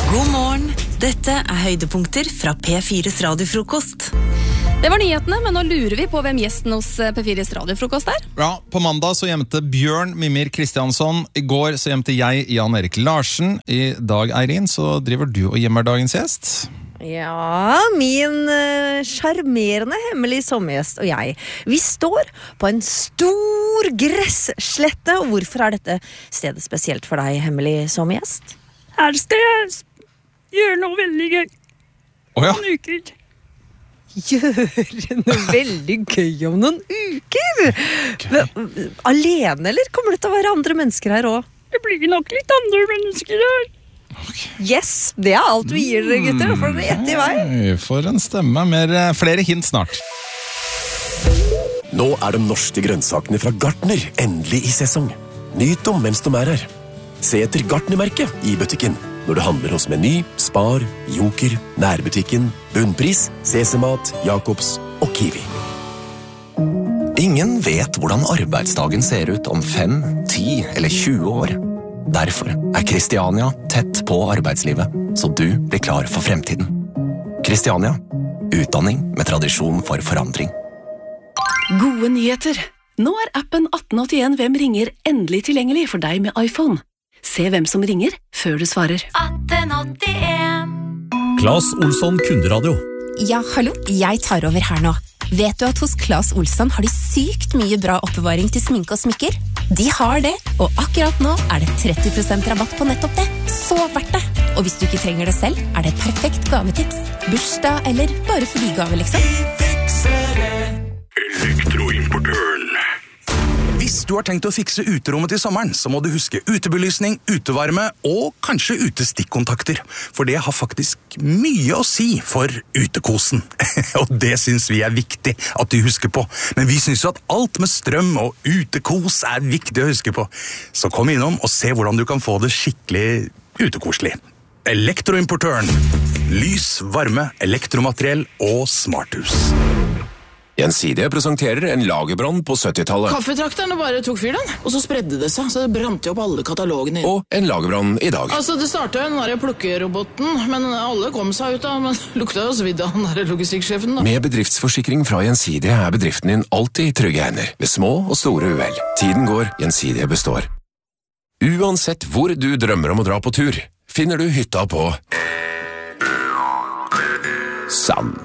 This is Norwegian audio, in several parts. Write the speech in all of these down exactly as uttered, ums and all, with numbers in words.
God morgen, dette er høydepunkter fra P fires radiofrokost. Det var nyhetene, men nå lurer vi på hvem gjesten hos P fires radiofrokost er. Ja, på mandag så gjemte Bjørn Mimir Kristiansson. I går så gjemte jeg Jan Erik Larsen. I dag, Eirin, så driver du og gjemmer dagens gjest. Ja, min charmerende uh, hemmelig sommergjest og jeg. Vi står på en stor gresslette. Og hvorfor er dette stedet spesielt for deg, hemmelig sommergjest? Her skal jeg gjøre noe veldig gøy. Å ja. Noen uker. Gjøre noe veldig gøy om noen uker? Okay. Alene, eller kommer det til å være andre mennesker her også? Det blir nok litt andre mennesker her. Okay. Yes, det er alt vi gir dere, gutter. Da får dere gjette i vei. For en stemme. Mer, flere hint snart. Nå er de norske grønnsakene fra Gartner endelig i sesong. Nyt dem mens de er her. Se etter Gartner-merket i butikken når du handler hos Meny, Spar, Joker, Nærbutikken, Bunnpris, Sesemat, Jakobs og Kiwi. Ingen vet hvordan arbeidsdagen ser ut om fem, ti eller tjue år. Derfor er Kristiania tett på arbeidslivet, så du blir klar for fremtiden. Kristiania, utdanning med tradisjon for forandring. Gode nyheter! Nå er appen atten åttien Hvem ringer endelig tilgjengelig for deg med iPhone. Se hvem som ringer før du svarer. atten åttien Claes Olsson Kunderadio. Ja, hallo, jeg tar over her nå. Vet du at hos Claes Olsson har de sykt mye bra oppbevaring til sminke og smykker? De har det, og akkurat nå er det tretti prosent rabatt på nettopp det. Så verdt det! Og hvis du ikke trenger det selv, er det et perfekt gavetips. Bursdag eller bare fordi-gave, liksom. Vi fikser det. Elektroimportøren. Hvis du har tenkt å fikse uterommet til sommeren, så må du huske utebelysning, utevarme og kanskje utestikkontakter. For det har faktisk mye å si for utekosen. Og det synes vi er viktig at du husker på. Men vi synes jo at alt med strøm og utekos er viktig å huske på. Så kom innom og se hvordan du kan få det skikkelig utekoselig. Elektroimportøren. Lys, varme, elektromateriell og smarthus. Gjensidige presenterer en lagerbrann på syttitallet. Kaffetrakterne bare tok fyr den, og så spredde det seg, så det brant jo opp alle katalogene. Og en lagerbrann i dag. Altså, det startet jo den der plukkeroboten, men alle kom seg ut da, men lukta jo svidd av den der logistikksjefen da. Med bedriftsforsikring fra Gjensidige er bedriften din alltid i trygge hender, ved små og store uhell. Tiden går, Gjensidige består. Uansett hvor du drømmer om å dra på tur, finner du hytta på Sand.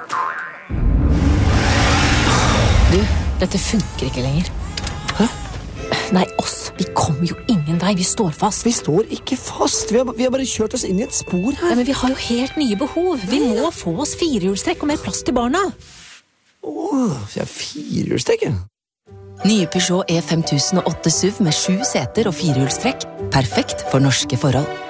Du, dette funker ikke lenger. Hæ? Nei, oss. Vi kommer jo ingen vei. Vi står fast. Vi står ikke fast. Vi har, vi har bare kjørt oss inn i et spor her. Ja, men vi har jo helt nye behov. Vi må få oss firehjulstrekk og mer plass til barna. Åh, vi har firehjulstrekk, ja. Nye Peugeot E fem tusen og åtte S U V med sju seter og firehjulstrekk. Perfekt for norske forhold.